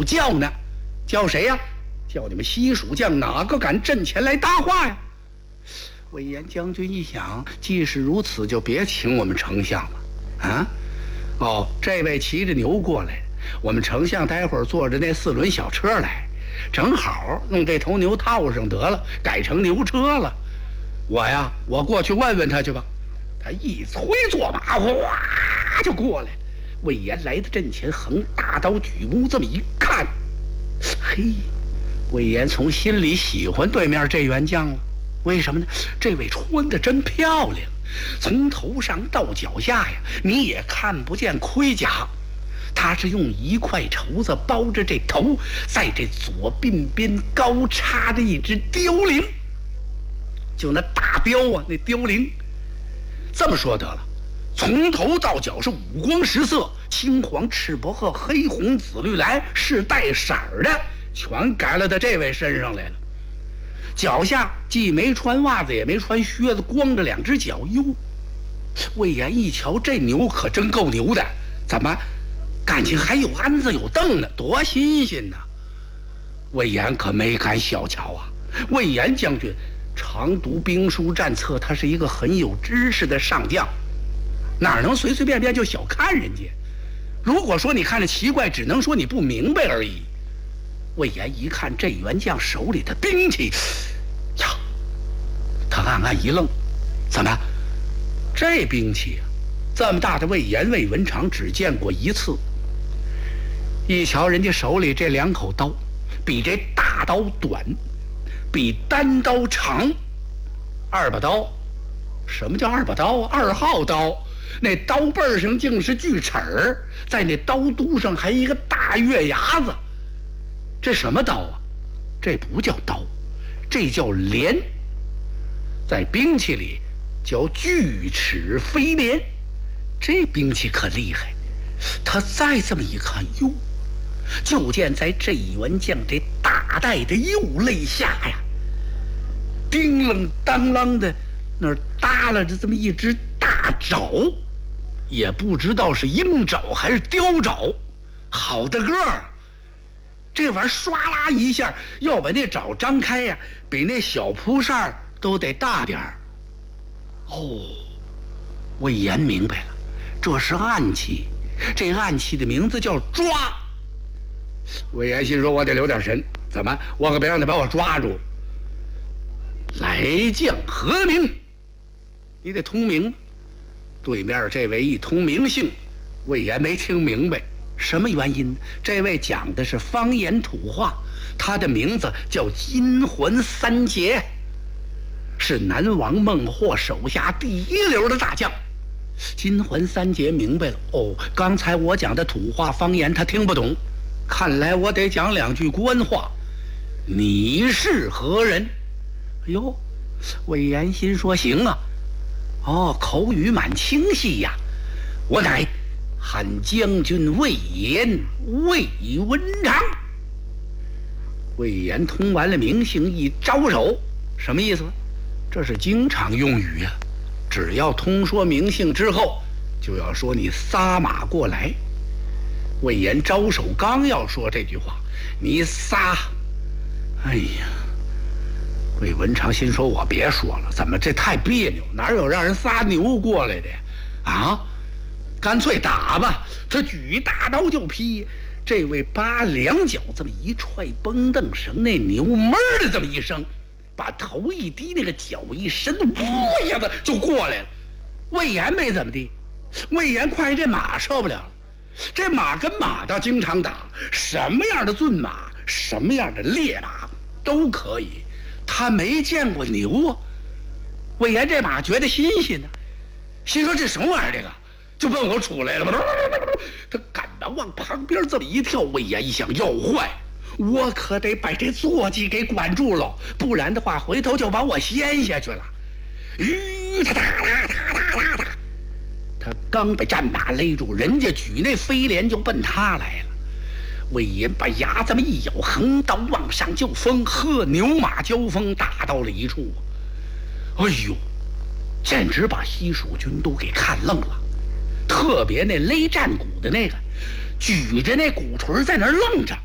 有叫呢，叫谁呀？叫你们西蜀将，哪个敢阵前来搭话呀？魏延将军一想，既是如此，就别请我们丞相了啊！哦，这位骑着牛过来，我们丞相待会儿坐着那4轮小车来，正好弄这头牛套上得了，改成牛车了。我过去问问他去吧。他一催坐马，哗就过来。魏延来到阵前，横大刀举目这么一看，嘿，魏延从心里喜欢对面这员将了。为什么呢？这位穿得真漂亮，从头上到脚下呀，你也看不见盔甲，他是用一块绸子包着这头，在这左鬓边高插着一只雕翎，就那大雕啊，那雕翎。这么说得了，从头到脚是五光十色，青黄赤薄褐黑红紫绿蓝，是带色儿的，全改了到这位身上来了。脚下既没穿袜子也没穿靴子，光着2只脚。哟，魏延一瞧，这牛可真够牛的，怎么感情还有鞍子有凳呢，多新鲜呢！魏延可没敢小瞧啊。魏延将军常读兵书战策，他是一个很有知识的上将，哪能随随便便就小看人家？如果说你看着奇怪，只能说你不明白而已。魏延一看这员将手里的兵器呀，他暗暗一愣，怎么这兵器啊，这么大的魏延魏文长只见过一次。一瞧人家手里这2口刀，比这大刀短，比单刀长，2把刀。什么叫2把刀啊？2号刀，那刀背上竟是锯齿儿，在那刀肚上还一个大月牙子。这什么刀啊？这不叫刀，这叫镰，在兵器里叫锯齿飞镰。这兵器可厉害。他再这么一看，哟，就见在这员将这大带的右肋下呀，叮啷当啷的那儿耷拉着这么一只大爪，也不知道是鹰爪还是雕爪，好大个儿。这玩意儿唰啦一下要把那爪张开呀，比那小蒲扇都得大点儿。哦，魏延明白了，这是暗器，这暗器的名字叫抓。魏延心说，我得留点神，怎么我可别让他把我抓住。来将何名？你得通名。对面这位一通名姓，魏延没听明白。什么原因？这位讲的是方言土话，他的名字叫金环三杰，是南王孟获手下第一流的大将。金环三杰明白了，哦，刚才我讲的土话方言他听不懂，看来我得讲2句官话。你是何人？哎呦，魏延心说行啊，哦，口语蛮清晰呀，我乃汉将军魏延，魏文长。魏延通完了名姓，一招手，什么意思？这是经常用语啊，只要通说名姓之后，就要说你撒马过来。魏延招手刚要说这句话，你撒，哎呀，魏文长心说，我别说了，怎么这太别扭，哪有让人撒牛过来的啊？干脆打吧！他举大刀就劈，这位扒2脚这么一踹绷凳绳，那牛闷的这么一声，把头一低，那个脚一伸，呜一下子就过来了。魏延没怎么地，魏延快这马受不了了。这马跟马倒经常打，什么样的骏马，什么样的烈马都可以，他没见过牛啊。魏延这马觉得新鲜呢，心说这什么玩意儿，这个就奔我出来了。他赶忙往旁边这么一跳，魏延一想，要坏，我可得把这坐骑给管住了，不然的话回头就把我掀下去了。他刚被战马勒住，人家举那飞镰就奔他来了。魏延把牙这么一咬，横刀往上就锋，和牛马交锋，打到了一处。哎呦，简直把西蜀军都给看愣了。特别那勒战鼓的那个，举着那鼓槌在那儿愣着，